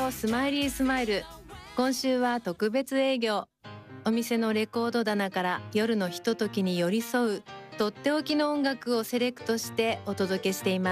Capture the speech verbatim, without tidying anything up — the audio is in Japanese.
よスマイリースマイル。今週は特別営業。お店のレコード棚から夜のひとときに寄り添うとっておきの音楽をセレクトしてお届けしています。